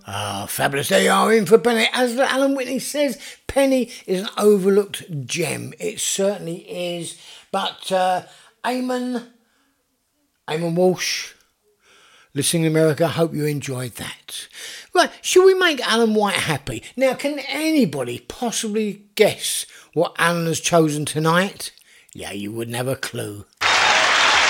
Ah, fabulous. There you are, in for Penny. As Alan Whitney says, Penny is an overlooked gem. It certainly is. But Eamon Walsh, listening in America, hope you enjoyed that. Right, should we make Alan White happy? Now, can anybody possibly guess what Alan has chosen tonight? Yeah, you wouldn't have a clue.